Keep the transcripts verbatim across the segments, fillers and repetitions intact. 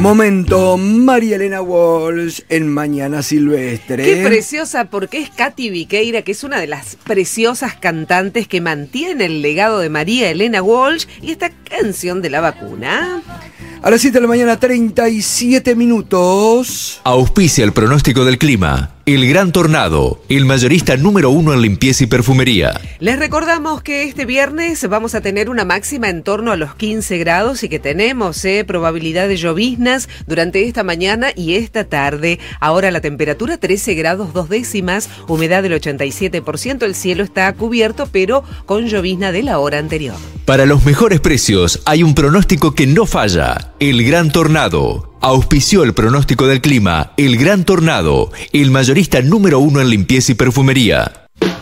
Momento, María Elena Walsh en Mañana Silvestre. Qué preciosa, porque es Katy Viqueira, que es una de las preciosas cantantes que mantiene el legado de María Elena Walsh y esta canción de la vacuna. A las siete de la mañana, treinta y siete minutos. Auspicia el pronóstico del clima. El Gran Tornado, el mayorista número uno en limpieza y perfumería. Les recordamos que este viernes vamos a tener una máxima en torno a los quince grados y que tenemos eh, probabilidad de lloviznas durante esta mañana y esta tarde. Ahora la temperatura trece grados dos décimas, humedad del ochenta y siete por ciento, el cielo está cubierto pero con llovizna de la hora anterior. Para los mejores precios hay un pronóstico que no falla, el Gran Tornado. Auspició el pronóstico del clima, el Gran Tornado, el mayorista número uno en limpieza y perfumería.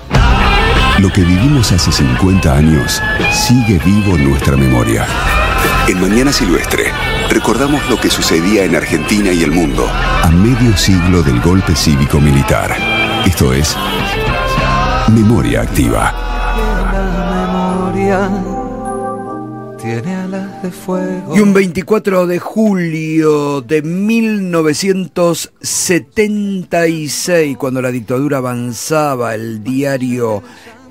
Lo que vivimos hace cincuenta años sigue vivo en nuestra memoria. En Mañana Silvestre, recordamos lo que sucedía en Argentina y el mundo a medio siglo del golpe cívico-militar. Esto es Memoria Activa. La memoria tiene alas de fuego. Y un veinticuatro de julio de mil novecientos setenta y seis, cuando la dictadura avanzaba, el diario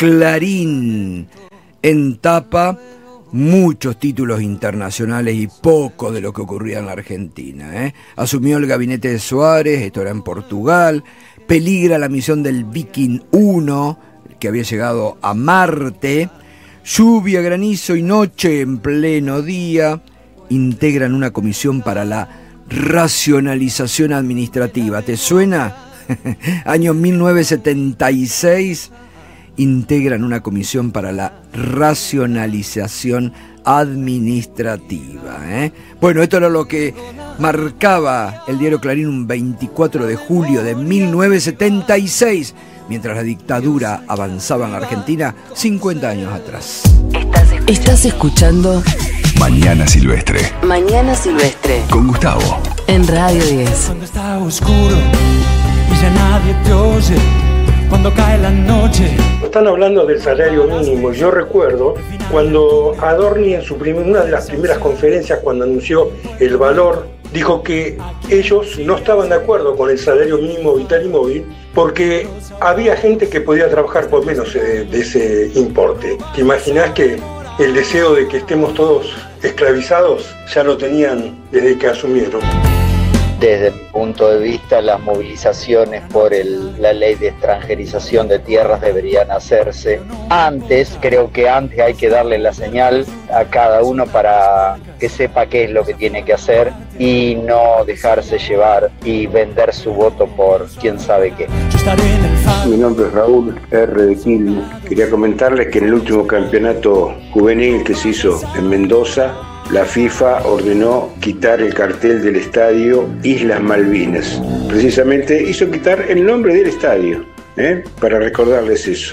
Clarín en tapa, muchos títulos internacionales y poco de lo que ocurría en la Argentina, ¿eh? Asumió el gabinete de Suárez, esto era en Portugal, peligra la misión del Viking uno, que había llegado a Marte. Lluvia, granizo y noche en pleno día. Integran una comisión para la racionalización administrativa. ¿Te suena? Año mil novecientos setenta y seis. Integran una comisión para la racionalización administrativa, ¿eh? Bueno, esto era lo que marcaba el diario Clarín un veinticuatro de julio de mil novecientos setenta y seis. Mientras la dictadura avanzaba en la Argentina cincuenta años atrás. Estás escuchando Mañana Silvestre. Mañana Silvestre Con Gustavo. En Radio diez. Cuando está oscuro y ya nadie te oye, cuando cae la noche. Están hablando del salario mínimo. Yo recuerdo cuando Adorni en su primer, una de las primeras conferencias, cuando anunció el valor, dijo que ellos no estaban de acuerdo con el salario mínimo vital y móvil porque había gente que podía trabajar por menos de, de ese importe. ¿Te imaginas que el deseo de que estemos todos esclavizados ya lo tenían desde que asumieron? Desde mi punto de vista, las movilizaciones por el, la ley de extranjerización de tierras deberían hacerse antes. Creo que antes hay que darle la señal a cada uno para que sepa qué es lo que tiene que hacer y no dejarse llevar y vender su voto por quién sabe qué. Mi nombre es Raúl R. de Quilmes. Quería comentarles que en el último campeonato juvenil que se hizo en Mendoza, la FIFA ordenó quitar el cartel del estadio Islas Malvinas. Precisamente hizo quitar el nombre del estadio, ¿eh? Para recordarles eso.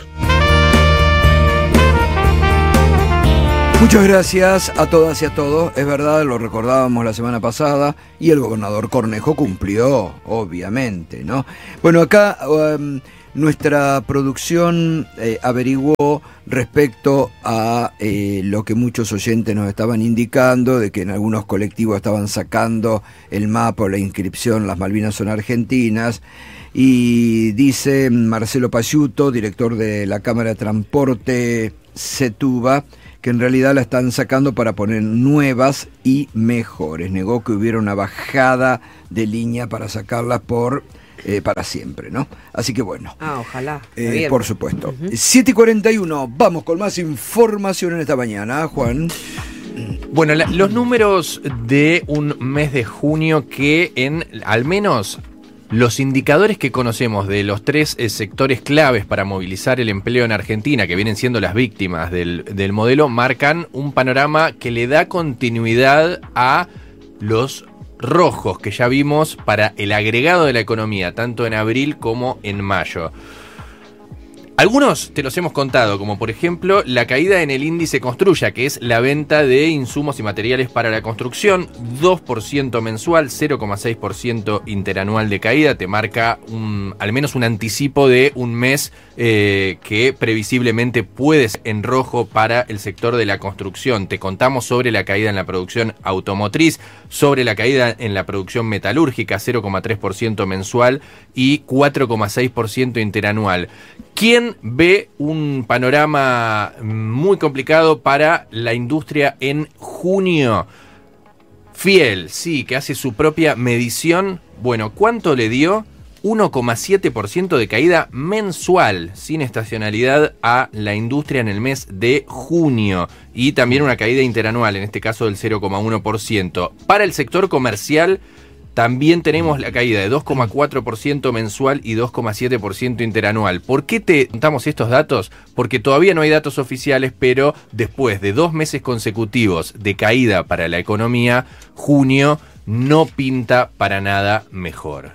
Muchas gracias a todas y a todos. Es verdad, lo recordábamos la semana pasada y el gobernador Cornejo cumplió, obviamente, ¿no? Bueno, acá um, nuestra producción eh, averiguó respecto a eh, lo que muchos oyentes nos estaban indicando, de que en algunos colectivos estaban sacando el mapa o la inscripción, las Malvinas son argentinas, y dice Marcelo Payuto, director de la Cámara de Transporte Setúbal, que en realidad la están sacando para poner nuevas y mejores. Negó que hubiera una bajada de línea para sacarlas por eh, para siempre, ¿no? Así que bueno. Ah, ojalá. Eh, por supuesto. Uh-huh. siete y cuarenta y uno, vamos con más información en esta mañana, Juan. Bueno, la, los números de un mes de junio que en al menos los indicadores que conocemos de los tres eh, sectores claves para movilizar el empleo en Argentina, que vienen siendo las víctimas del, del modelo, marcan un panorama que le da continuidad a los rojos que ya vimos para el agregado de la economía, tanto en abril como en mayo. Algunos te los hemos contado, como por ejemplo la caída en el índice Construya, que es la venta de insumos y materiales para la construcción, dos por ciento mensual, cero coma seis por ciento interanual de caída, te marca un, al menos un anticipo de un mes eh, que previsiblemente puede ser en rojo para el sector de la construcción. Te contamos sobre la caída en la producción automotriz, sobre la caída en la producción metalúrgica, cero coma tres por ciento mensual y cuatro coma seis por ciento interanual. ¿Quién ve un panorama muy complicado para la industria en junio? Fiel, sí, que hace su propia medición. Bueno, ¿cuánto le dio? uno coma siete por ciento de caída mensual, sin estacionalidad, a la industria en el mes de junio. Y también una caída interanual, en este caso del cero coma uno por ciento. Para el sector comercial, también tenemos la caída de dos coma cuatro por ciento mensual y dos coma siete por ciento interanual. ¿Por qué te contamos estos datos? Porque todavía no hay datos oficiales, pero después de dos meses consecutivos de caída para la economía, junio no pinta para nada mejor.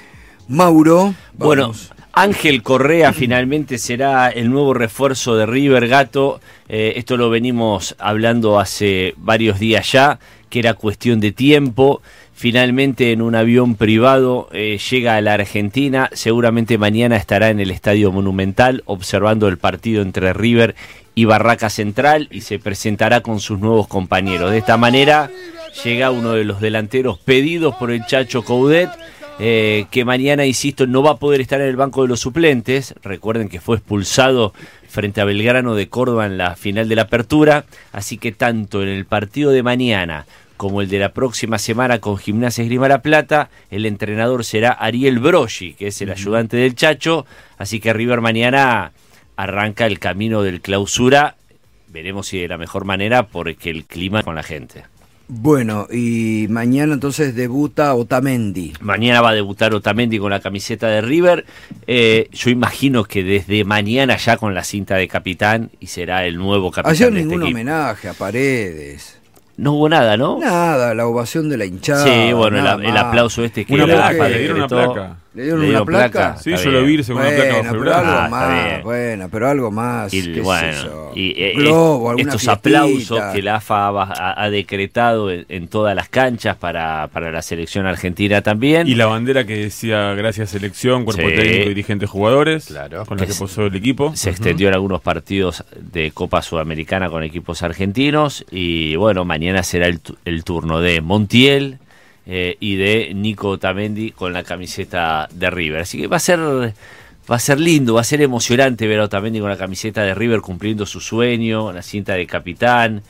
Mauro. Bueno, Ángel Correa finalmente será el nuevo refuerzo de River, Gato. Eh, esto lo venimos hablando hace varios días ya, que era cuestión de tiempo. Finalmente en un avión privado eh, llega a la Argentina, seguramente mañana estará en el Estadio Monumental observando el partido entre River y Barraca Central y se presentará con sus nuevos compañeros. De esta manera llega uno de los delanteros pedidos por el Chacho Coudet, eh, que mañana, insisto, no va a poder estar en el banco de los suplentes. Recuerden que fue expulsado frente a Belgrano de Córdoba en la final de la Apertura, así que tanto en el partido de mañana como el de la próxima semana con Gimnasia Esgrima La Plata, el entrenador será Ariel Broggi, que es el ayudante del Chacho, así que River mañana arranca el camino del clausura, veremos si de la mejor manera, porque el clima con la gente. Bueno, y mañana entonces debuta Otamendi. Mañana va a debutar Otamendi con la camiseta de River, eh, yo imagino que desde mañana ya con la cinta de capitán, y será el nuevo capitán. Ayer de este ningún equipo. Homenaje a Paredes. No hubo nada, ¿no? Nada, la ovación de la hinchada. Sí, bueno, nada el, el más. aplauso este que Una la placa, AFA le dieron una decretó. placa. ¿Le dieron ¿Le una dieron placa? placa? Sí, Está yo lo bien. vi según una placa Bueno, bajo el pero algo brazo. Ah, está más, bien. bueno, pero algo más. Y qué sé bueno, yo. y eh, Globo, est- alguna estos fiestita. aplausos que la AFA ha, ha decretado en, en todas las canchas para, para la selección argentina también. Y la bandera que decía gracias selección, cuerpo Sí. técnico, dirigentes, jugadores, Claro. con la Que que se- posó el equipo. Se extendió en algunos partidos de Copa Sudamericana con equipos argentinos y bueno, mañana será el, tu- el turno de Montiel eh, y de Nico Otamendi con la camiseta de River. Así que va a ser va a ser lindo, va a ser emocionante ver a Otamendi con la camiseta de River cumpliendo su sueño, la cinta de capitán.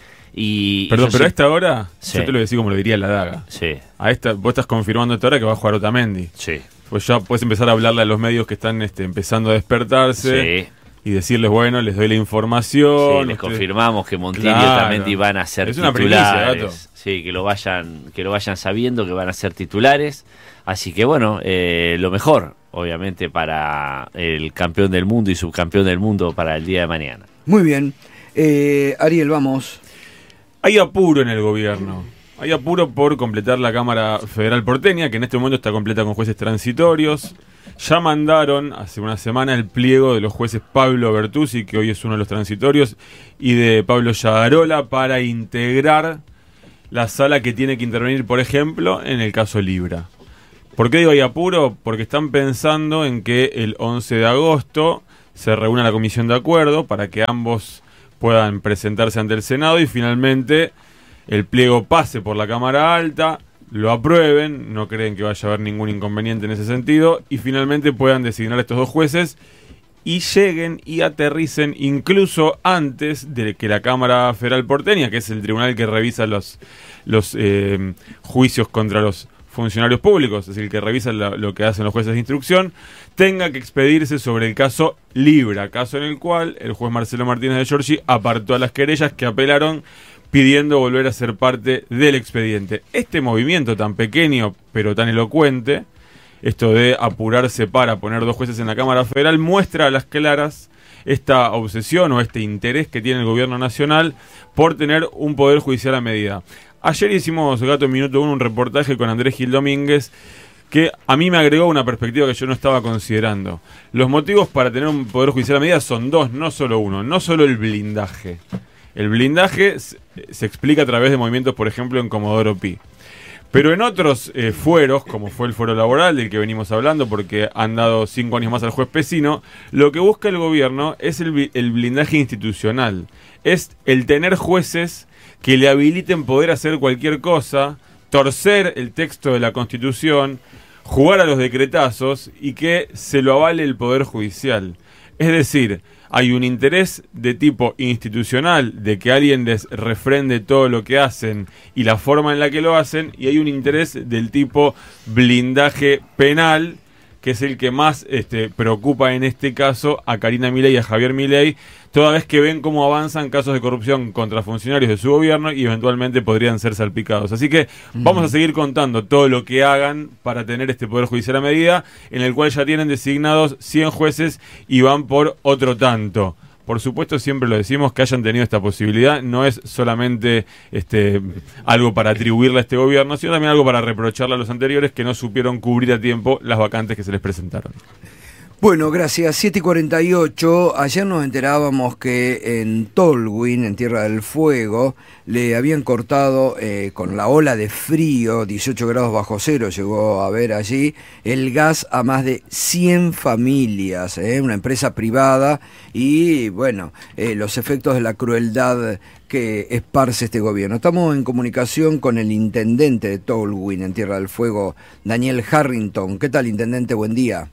Y Perdón, yo pero sé- a esta hora, Sí. yo te lo decía como lo diría la daga. Sí, A esta, vos estás confirmando a esta hora que va a jugar Otamendi. sí, Pues ya puedes empezar a hablarle a los medios que están este, empezando a despertarse sí. y decirles, bueno, les doy la información. Sí, les ustedes- confirmamos que Montiel y Claro. Otamendi van a ser Es una primicia, titulares. Gato. Sí, que lo vayan, que lo vayan sabiendo que van a ser titulares. Así que bueno, eh, lo mejor, obviamente, para el campeón del mundo y subcampeón del mundo para el día de mañana. Muy bien. Eh, Ariel, vamos. Hay apuro en el gobierno. Hay apuro por completar la Cámara Federal porteña, que en este momento está completa con jueces transitorios. Ya mandaron hace una semana el pliego de los jueces Pablo Bertuzzi, que hoy es uno de los transitorios, y de Pablo Yagarola para integrar la sala que tiene que intervenir, por ejemplo, en el caso Libra. ¿Por qué digo hay apuro? Porque están pensando en que el once de agosto se reúna la comisión de acuerdo para que ambos puedan presentarse ante el Senado y finalmente el pliego pase por la Cámara Alta, lo aprueben, no creen que vaya a haber ningún inconveniente en ese sentido, y finalmente puedan designar a estos dos jueces y lleguen y aterricen incluso antes de que la Cámara Federal porteña, que es el tribunal que revisa los, los eh, juicios contra los funcionarios públicos, es decir, el que revisa la, lo que hacen los jueces de instrucción, tenga que expedirse sobre el caso Libra, caso en el cual el juez Marcelo Martínez de Giorgi apartó a las querellas que apelaron pidiendo volver a ser parte del expediente. Este movimiento tan pequeño pero tan elocuente, esto de apurarse para poner dos jueces en la Cámara Federal, muestra a las claras esta obsesión o este interés que tiene el gobierno nacional por tener un poder judicial a medida. Ayer hicimos, Gato en Minuto uno, un reportaje con Andrés Gil Domínguez que a mí me agregó una perspectiva que yo no estaba considerando. Los motivos para tener un Poder Judicial a medida son dos, no solo uno, no solo el blindaje. El blindaje se, se explica a través de movimientos, por ejemplo, en Comodoro Pi. Pero en otros eh, fueros, como fue el fuero laboral del que venimos hablando, porque han dado cinco años más al juez Pesino, lo que busca el gobierno es el, el blindaje institucional. Es el tener jueces que le habiliten poder hacer cualquier cosa, torcer el texto de la Constitución, jugar a los decretazos y que se lo avale el Poder Judicial. Es decir, hay un interés de tipo institucional, de que alguien les refrende todo lo que hacen y la forma en la que lo hacen, y hay un interés del tipo blindaje penal, que es el que más este, preocupa en este caso a Karina Milei y a Javier Milei, toda vez que ven cómo avanzan casos de corrupción contra funcionarios de su gobierno y eventualmente podrían ser salpicados. Así que mm. vamos a seguir contando todo lo que hagan para tener este Poder Judicial a medida, en el cual ya tienen designados cien jueces y van por otro tanto. Por supuesto, siempre lo decimos, que hayan tenido esta posibilidad no es solamente este algo para atribuirle a este gobierno, sino también algo para reprocharle a los anteriores que no supieron cubrir a tiempo las vacantes que se les presentaron. Bueno, gracias. siete y cuarenta y ocho. Ayer nos enterábamos que en Tolwyn, en Tierra del Fuego, le habían cortado eh, con la ola de frío, dieciocho grados bajo cero, llegó a ver allí, el gas a más de cien familias, eh, una empresa privada, y bueno, eh, los efectos de la crueldad que esparce este gobierno. Estamos en comunicación con el intendente de Tolwyn, en Tierra del Fuego, Daniel Harrington. ¿Qué tal, intendente? Buen día.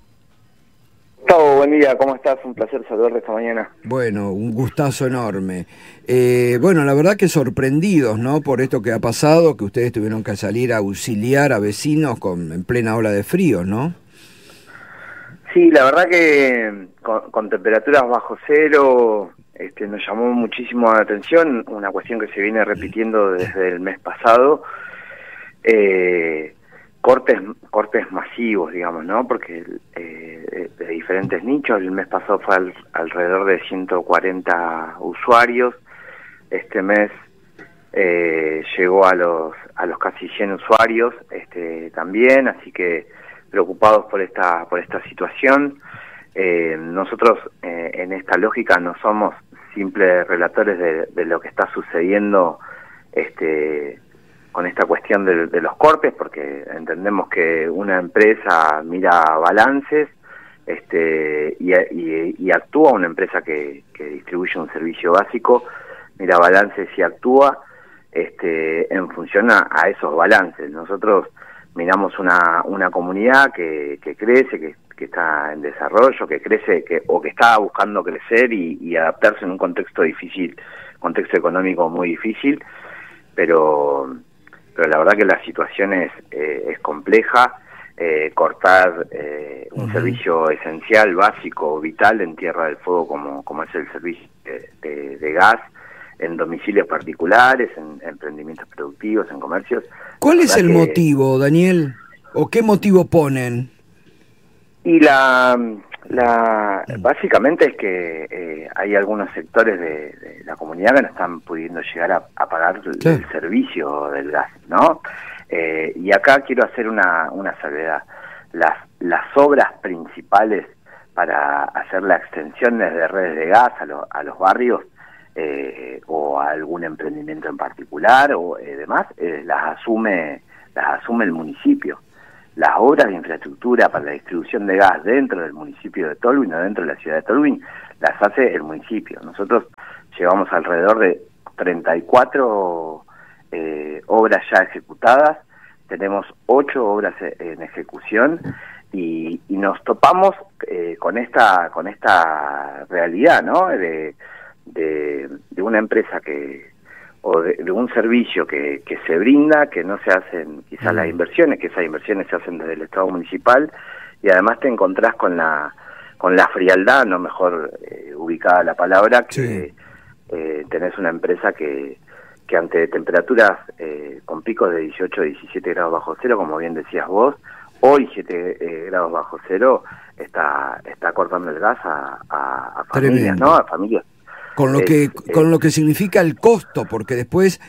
Gustavo, buen día, ¿cómo estás? Un placer saludarte esta mañana. Bueno, un gustazo enorme. Eh, bueno, la verdad que sorprendidos, ¿no? Por esto que ha pasado, que ustedes tuvieron que salir a auxiliar a vecinos con, en plena ola de frío, ¿no? Sí, la verdad que con, con temperaturas bajo cero este, nos llamó muchísimo la atención, una cuestión que se viene repitiendo desde el mes pasado. Eh... cortes cortes masivos, digamos, ¿no? Porque eh, de diferentes nichos, el mes pasado fue al, alrededor de ciento cuarenta usuarios, este mes eh, llegó a los a los casi cien usuarios este también, así que preocupados por esta por esta situación. Eh, nosotros eh, en esta lógica no somos simples relatores de, de lo que está sucediendo este con esta cuestión de, de los cortes, porque entendemos que una empresa mira balances este, y, y, y actúa, una empresa que, que distribuye un servicio básico, mira balances y actúa este, en función a, a esos balances. Nosotros miramos una, una comunidad que, que crece, que, que está en desarrollo, que crece que, o que está buscando crecer y, y adaptarse en un contexto difícil, contexto económico muy difícil, pero... pero la verdad que la situación es, eh, es compleja. Eh, cortar eh, un uh-huh. servicio esencial, básico, vital en Tierra del Fuego como, como es el servicio de, de, de gas, en domicilios particulares, en, en emprendimientos productivos, en comercios. ¿Cuál es el que... motivo, Daniel? ¿O qué motivo ponen? Y la... La, básicamente es que eh, hay algunos sectores de, de la comunidad que no están pudiendo llegar a, a pagar el, sí. el servicio del gas, ¿no? Eh, y acá quiero hacer una, una salvedad. Las, las obras principales para hacer la extensión de redes de gas a, lo, a los barrios eh, o a algún emprendimiento en particular o eh, demás, eh, las asume las asume el municipio. Las obras de infraestructura para la distribución de gas dentro del municipio de Tolwyn o dentro de la ciudad de Tolwyn las hace el municipio. Nosotros llevamos alrededor de treinta y cuatro eh, obras ya ejecutadas, tenemos ocho obras en ejecución y, y nos topamos eh, con esta con esta realidad, ¿no? De, de, de una empresa que o de, de un servicio que, que se brinda, que no se hacen quizás mm. las inversiones, que esas inversiones se hacen desde el Estado municipal, y además te encontrás con la con la frialdad, no mejor eh, ubicada la palabra, que sí. eh, tenés una empresa que, que ante temperaturas eh, con picos de dieciocho, diecisiete grados bajo cero, como bien decías vos, hoy siete eh, grados bajo cero, está está cortando el gas a, a, a familias, ¿no? A familias. Con lo que eh, con lo que significa el costo, porque después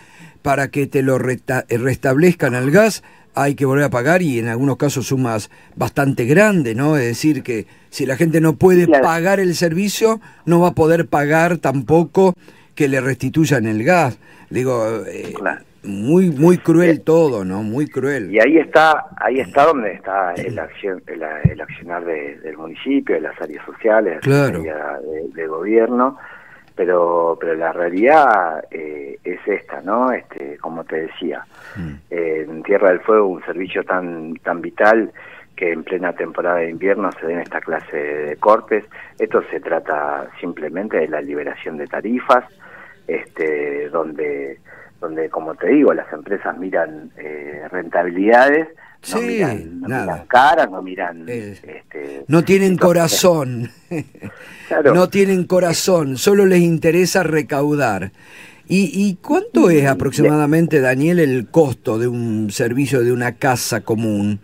para que te lo resta- restablezcan al gas, hay que volver a pagar y en algunos casos sumas bastante grandes, ¿no? Es decir, que si la gente no puede Claro. pagar el servicio, no va a poder pagar tampoco que le restituyan el gas. Digo, eh, Claro. muy muy cruel todo, ¿no? Muy cruel. Y ahí está, ahí está donde está el acción, el, el accionar de, del municipio, de las áreas sociales, Claro. de, de, de gobierno, pero pero la realidad eh, es esta, ¿no? Este, como te decía, mm. eh, en Tierra del Fuego un servicio tan tan vital que en plena temporada de invierno se den esta clase de cortes. Esto se trata simplemente de la liberación de tarifas, este, donde donde como te digo las empresas miran eh, rentabilidades, no sí, miran, no nada. miran caras, no miran eh, este, no tienen entonces, corazón. Claro. No tienen corazón, solo les interesa recaudar. ¿Y, y cuánto es aproximadamente, Daniel, el costo de un servicio de una casa común?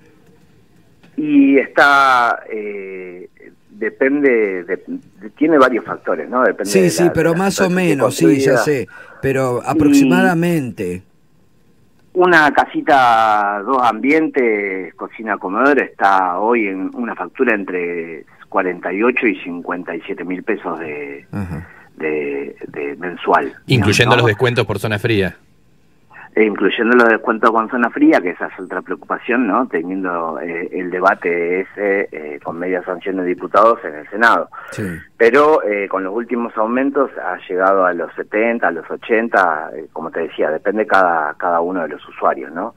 Y está, eh, depende, de, de, tiene varios factores, ¿no? Depende sí, de sí, la, pero de la más o menos, sí, ya sé, pero aproximadamente. Una casita, dos ambientes, cocina, comedor, está hoy en una factura entre cuarenta y ocho y cincuenta y siete mil pesos de, de, de mensual. Incluyendo ¿no? los descuentos por zona fría. E incluyendo los descuentos con zona fría, que esa es otra preocupación, ¿no? Teniendo eh, el debate ese eh, con media sanción de diputados en el Senado. Sí. Pero eh, con los últimos aumentos ha llegado a los setenta, a los ochenta, eh, como te decía, depende cada cada uno de los usuarios, ¿no?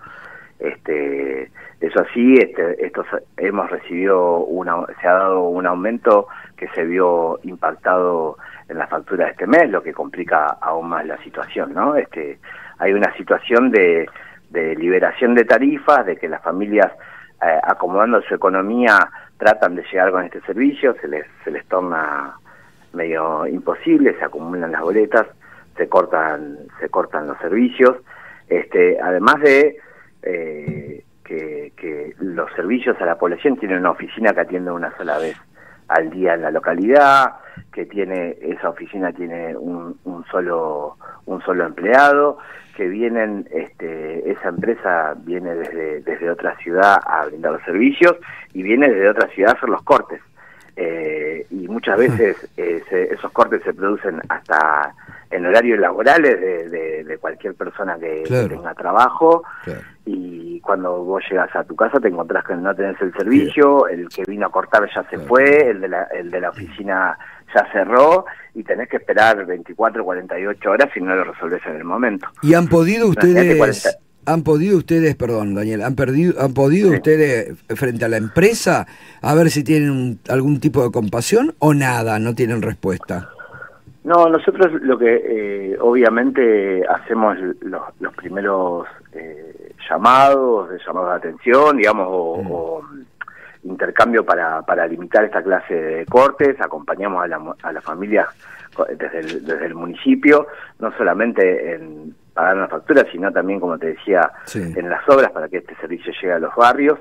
Este, eso sí, este, estos hemos recibido una, se ha dado un aumento que se vio impactado en la factura de este mes, lo que complica aún más la situación, ¿no? Este, hay una situación de, de liberación de tarifas, de que las familias, eh, acomodando su economía, tratan de llegar con este servicio, se les, se les torna medio imposible, se acumulan las boletas, se cortan, se cortan los servicios, este, además de eh, que, que los servicios a la población tienen una oficina que atiende una sola vez al día en la localidad, que tiene esa oficina tiene un, un solo un solo empleado, que vienen este esa empresa viene desde desde otra ciudad a brindar los servicios y viene desde otra ciudad a hacer los cortes, eh, y muchas veces eh, se, esos cortes se producen hasta en horarios laborales de, de, de cualquier persona que, claro. que tenga trabajo, claro. Y cuando vos llegas a tu casa te encontrás que no tenés el servicio, el que vino a cortar ya se claro. fue, el de la el de la oficina ya cerró y tenés que esperar veinticuatro, cuarenta y ocho horas si no lo resolvés en el momento. ¿Y han podido ustedes, cuarenta... han podido ustedes, perdón Daniel, han perdido, han podido sí. ustedes frente a la empresa a ver si tienen un, algún tipo de compasión o nada, no tienen respuesta? No, nosotros lo que eh, obviamente hacemos los, los primeros eh, llamados, de llamados de atención, digamos, o, mm. o intercambio para, para limitar esta clase de cortes, acompañamos a la, a la familia desde el, desde el municipio, no solamente en pagar una factura, sino también, como te decía, sí. en las obras para que este servicio llegue a los barrios.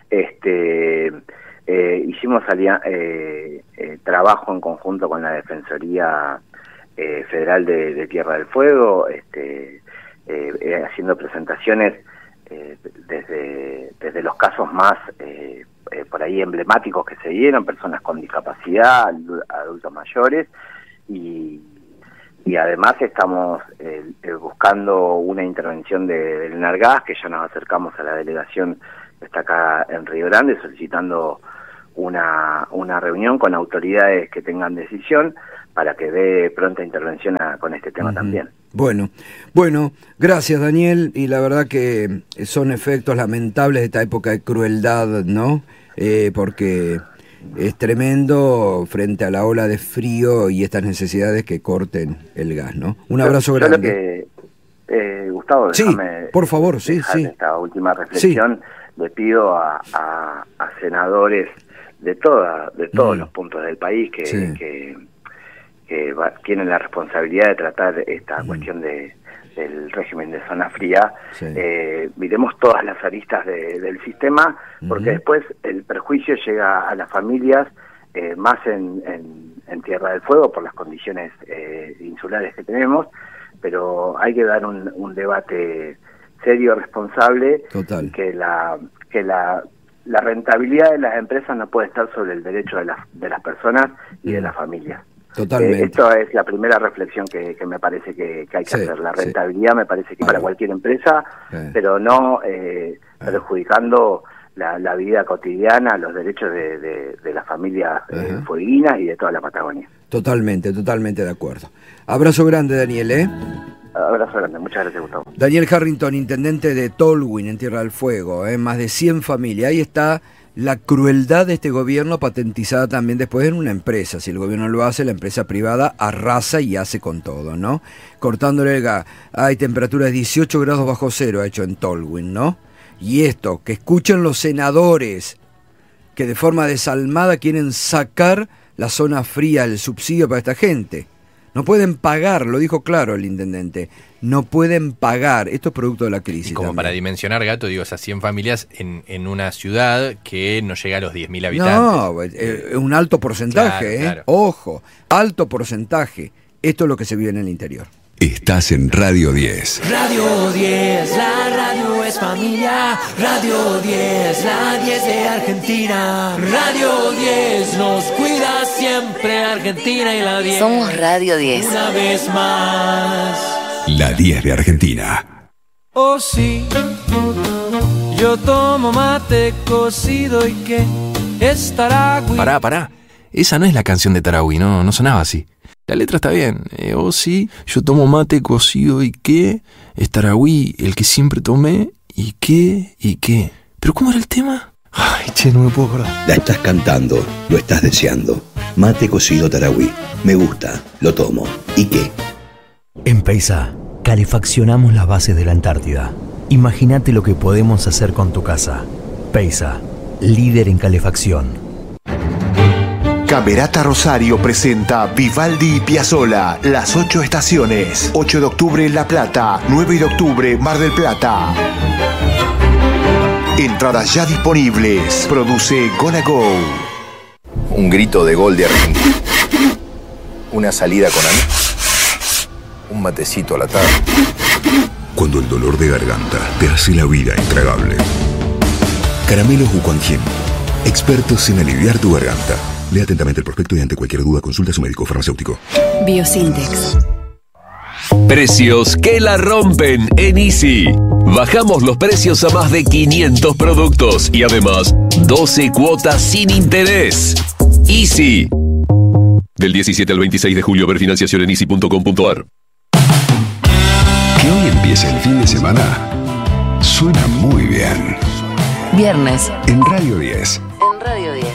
Este, eh, hicimos alia, eh, eh, trabajo en conjunto con la Defensoría eh, Federal de, de Tierra del Fuego, este, eh, eh, haciendo presentaciones eh, desde, desde los casos más eh, eh, por ahí emblemáticos que se dieron, personas con discapacidad, adultos mayores, y, y además estamos eh, eh, buscando una intervención de, del Enargas, que ya nos acercamos a la delegación que está acá en Río Grande solicitando una, una reunión con autoridades que tengan decisión para que dé pronta intervención a, con este tema uh-huh. también. Bueno, bueno, gracias Daniel, y la verdad que son efectos lamentables de esta época de crueldad, ¿no? Eh, porque es tremendo frente a la ola de frío y estas necesidades que corten el gas, ¿no? Un abrazo yo, grande. Yo lo que, eh, Gustavo, sí, déjame, por favor, sí, sí. Esta última reflexión, sí. Le pido a, a, a senadores de toda, de todos mm. los puntos del país que, sí. que, que va, tienen la responsabilidad de tratar esta mm. cuestión de del régimen de zona fría, sí. eh, miremos todas las aristas de, del sistema, porque uh-huh. después el perjuicio llega a las familias, eh, más en, en, en Tierra del Fuego por las condiciones eh, insulares que tenemos, pero hay que dar un, un debate serio, responsable. Total. Que la que la la rentabilidad de las empresas no puede estar sobre el derecho de las de las personas y de las familias. Totalmente. Eh, esto es la primera reflexión que, que me parece que, que hay que Sí, hacer. La sí. rentabilidad me parece que para cualquier empresa, Sí. pero no eh, perjudicando la, la vida cotidiana, los derechos de, de, de las familias eh, Ajá. fueguinas y de toda la Patagonia. Totalmente, totalmente de acuerdo. Abrazo grande, Daniel, ¿eh? Abrazo grande, muchas gracias, Gustavo. Daniel Harrington, intendente de Tolwyn, en Tierra del Fuego, ¿eh? Más de cien familias. Ahí está la crueldad de este gobierno, patentizada también después en una empresa. Si el gobierno lo hace, la empresa privada arrasa y hace con todo, ¿no? Cortándole el gas. Hay temperaturas de dieciocho grados bajo cero, ha hecho en Tolwyn, ¿no? Y esto, que escuchen los senadores, que de forma desalmada quieren sacar la zona fría, el subsidio para esta gente. No pueden pagar, lo dijo claro el intendente, no pueden pagar, esto es producto de la crisis. Y como también. para dimensionar, Gato, digo, esas cien familias en, en una ciudad que no llega a los diez mil habitantes. No, es un alto porcentaje, Claro, ¿eh? claro. Ojo, alto porcentaje. Esto es lo que se vive en el interior. Estás en Radio diez. Radio diez, la radio es familia. Radio diez, la diez de Argentina. Radio diez nos cuida siempre Argentina y la diez. Somos Radio diez. Una vez más. La diez de Argentina. Oh sí, yo tomo mate cocido y que es Taragüí. Pará, pará. Esa no es la canción de Taragüí, no, no sonaba así. La letra está bien. Eh, oh sí, yo tomo mate cocido y qué. Es Taragüí, el que siempre tomé. ¿Y qué? ¿Y qué? ¿Pero cómo era el tema? Ay, che, no me puedo acordar. La estás cantando, lo estás deseando. Mate cocido Taragüí. Me gusta, lo tomo. ¿Y qué? En Peisa, calefaccionamos las bases de la Antártida. Imagínate lo que podemos hacer con tu casa. Peisa, líder en calefacción. Camerata Rosario presenta Vivaldi y Piazzolla, Las Ocho Estaciones. ocho de octubre La Plata, nueve de octubre Mar del Plata. Entradas ya disponibles. Produce Gonna Go. Un grito de gol de Argentina. Una salida con amigos. Un matecito a la tarde. Cuando el dolor de garganta te hace la vida intragable. Caramelos Huquanquín. Expertos en aliviar tu garganta. Lea atentamente el prospecto y ante cualquier duda consulta a su médico farmacéutico. Biosintex. Precios que la rompen en Easy. Bajamos los precios a más de quinientos productos y además doce cuotas sin interés. Easy. Del diecisiete al veintiséis de julio, ver financiación en easy punto com punto ar. Que hoy empiece el fin de semana suena muy bien. Viernes. En Radio diez. En Radio diez.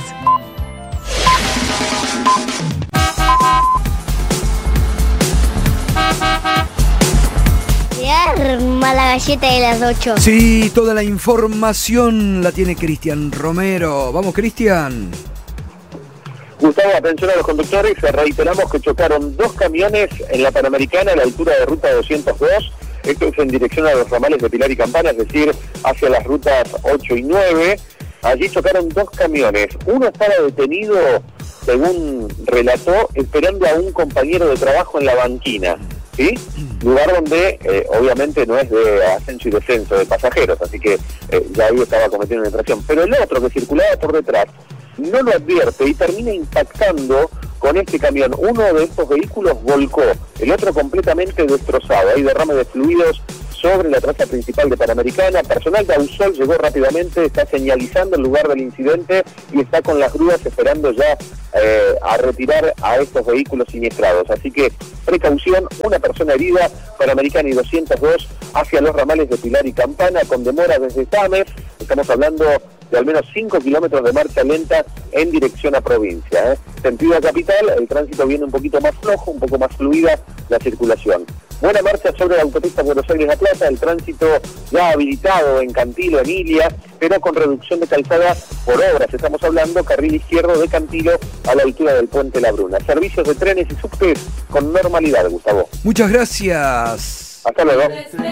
Arma la galleta de las ocho. Sí, toda la información la tiene Cristian Romero. Vamos, Cristian. Gustavo, atención a los conductores, reiteramos que chocaron dos camiones en la Panamericana a la altura de ruta doscientos dos. Esto es en dirección a los ramales de Pilar y Campana, es decir, hacia las rutas ocho y nueve. Allí chocaron dos camiones. Uno estaba detenido, según relató, esperando a un compañero de trabajo en la banquina, ¿sí? Lugar donde eh, obviamente no es de ascenso y descenso de pasajeros, así que eh, ya ahí estaba cometiendo una infracción. Pero el otro que circulaba por detrás no lo advierte y termina impactando con este camión. Uno de estos vehículos volcó, el otro completamente destrozado. Hay derrame de fluidos sobre la traza principal de Panamericana. Personal de Ausol llegó rápidamente, está señalizando el lugar del incidente y está con las grúas esperando ya eh, a retirar a estos vehículos siniestrados. Así que precaución, una persona herida, Panamericana y doscientos dos hacia los ramales de Pilar y Campana, con demora desde Tames. Estamos hablando de al menos cinco kilómetros de marcha lenta en dirección a provincia. ¿eh? Sentido a capital, el tránsito viene un poquito más flojo, un poco más fluida la circulación. Buena marcha sobre la autopista Buenos Aires-La Plata, el tránsito ya habilitado en Cantilo, Emilia, pero con reducción de calzada por obras. Estamos hablando carril izquierdo de Cantilo a la altura del Puente La Bruna. Servicios de trenes y subtes con normalidad, Gustavo. Muchas gracias. Hasta luego.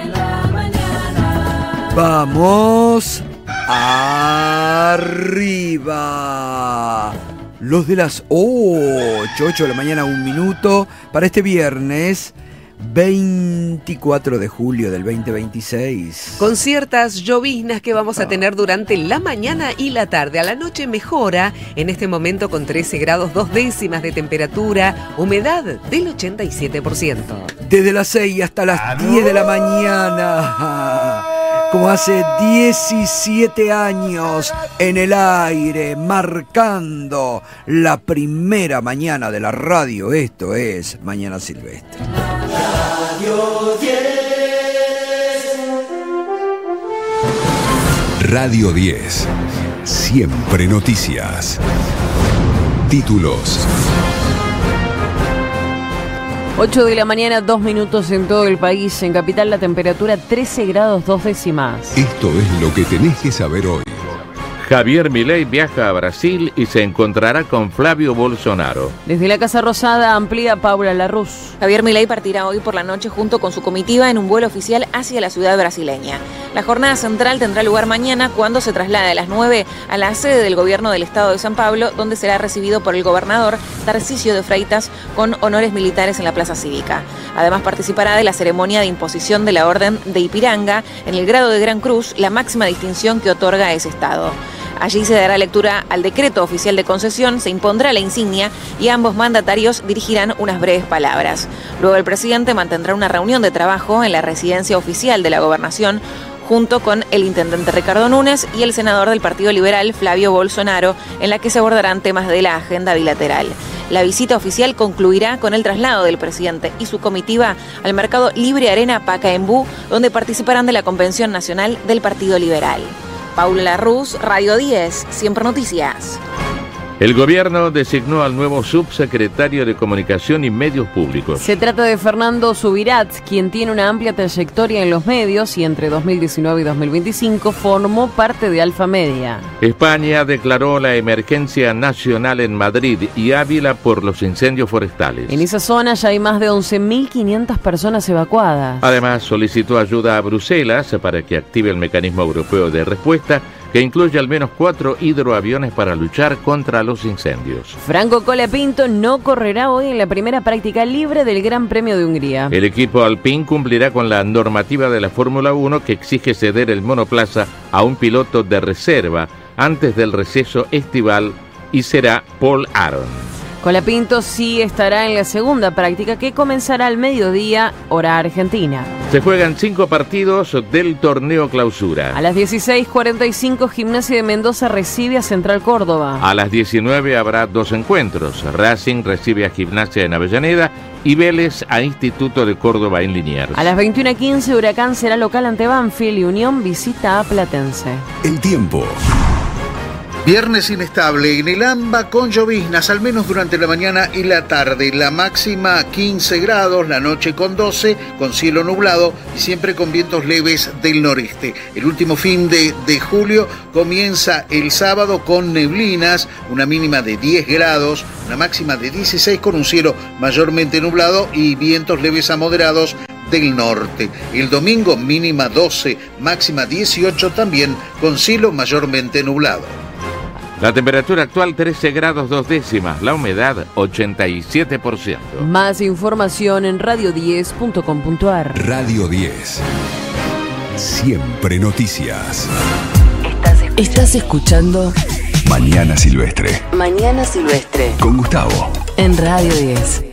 Vamos arriba. Los de las ocho, ocho de la mañana, un minuto, para este viernes. veinticuatro de julio del veinte veintiséis. Con ciertas lloviznas que vamos a tener durante la mañana y la tarde. A la noche mejora, en este momento con trece grados dos décimas de temperatura, humedad del ochenta y siete por ciento. Desde las seis hasta las diez de la mañana, como hace diecisiete años, en el aire, marcando la primera mañana de la radio. Esto es Mañana Silvestre. Radio diez. Radio diez. Siempre noticias. Títulos. ocho de la mañana, dos minutos en todo el país. En Capital la temperatura trece grados dos décimas. Esto es lo que tenés que saber hoy. Javier Milei viaja a Brasil y se encontrará con Flavio Bolsonaro. Desde la Casa Rosada amplía Paula Larruz. Javier Milei partirá hoy por la noche junto con su comitiva en un vuelo oficial hacia la ciudad brasileña. La jornada central tendrá lugar mañana cuando se traslade a las nueve a la sede del gobierno del estado de San Pablo, donde será recibido por el gobernador Tarcisio de Freitas con honores militares en la Plaza Cívica. Además participará de la ceremonia de imposición de la Orden de Ipiranga en el grado de Gran Cruz, la máxima distinción que otorga ese estado. Allí se dará lectura al decreto oficial de concesión, se impondrá la insignia y ambos mandatarios dirigirán unas breves palabras. Luego el presidente mantendrá una reunión de trabajo en la residencia oficial de la gobernación junto con el intendente Ricardo Núñez y el senador del Partido Liberal, Flavio Bolsonaro, en la que se abordarán temas de la agenda bilateral. La visita oficial concluirá con el traslado del presidente y su comitiva al mercado Libre Arena Pacaembu, donde participarán de la Convención Nacional del Partido Liberal. Paula Larruz, Radio diez, Siempre Noticias. El gobierno designó al nuevo subsecretario de Comunicación y Medios Públicos. Se trata de Fernando Subirats, quien tiene una amplia trayectoria en los medios y entre dos mil diecinueve y dos mil veinticinco formó parte de Alfa Media. España declaró la emergencia nacional en Madrid y Ávila por los incendios forestales. En esa zona ya hay más de once mil quinientas personas evacuadas. Además, solicitó ayuda a Bruselas para que active el mecanismo europeo de respuesta, que incluye al menos cuatro hidroaviones para luchar contra los incendios. Franco Colapinto no correrá hoy en la primera práctica libre del Gran Premio de Hungría. El equipo Alpine cumplirá con la normativa de la Fórmula uno que exige ceder el monoplaza a un piloto de reserva antes del receso estival y será Paul Aron. Colapinto sí estará en la segunda práctica que comenzará al mediodía, hora argentina. Se juegan cinco partidos del torneo clausura. A las dieciséis cuarenta y cinco, Gimnasia de Mendoza recibe a Central Córdoba. A las diecinueve habrá dos encuentros. Racing recibe a Gimnasia en Avellaneda y Vélez a Instituto de Córdoba en Liniers. A las veintiuna quince, Huracán será local ante Banfield y Unión visita a Platense. El tiempo. Viernes inestable en el AMBA con lloviznas, al menos durante la mañana y la tarde. La máxima quince grados, la noche con doce, con cielo nublado y siempre con vientos leves del noreste. El último fin de, de julio comienza el sábado con neblinas, una mínima de diez grados, una máxima de dieciséis con un cielo mayormente nublado y vientos leves a moderados del norte. El domingo mínima doce, máxima dieciocho también con cielo mayormente nublado. La temperatura actual trece grados dos décimas, la humedad ochenta y siete por ciento. Más información en radio diez punto com punto a r. Radio diez. Siempre noticias. Estás escuchando Mañana Silvestre. Mañana Silvestre. Con Gustavo. En Radio diez.